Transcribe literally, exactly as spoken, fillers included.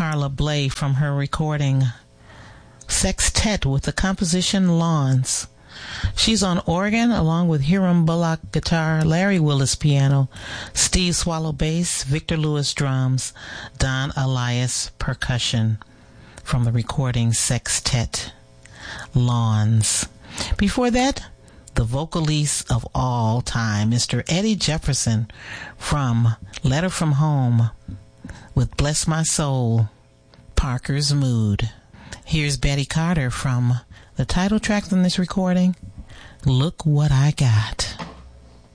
Carla Bley from her recording Sextet with the composition Lawns. She's on organ along with Hiram Bullock guitar, Larry Willis piano, Steve Swallow bass, Victor Lewis drums, Don Elias percussion from the recording Sextet Lawns. Before that, the vocalist of all time, Mister Eddie Jefferson from Letter from Home with Bless My Soul, Parker's Mood. Here's Betty Carter from the title track from this recording, Look What I Got.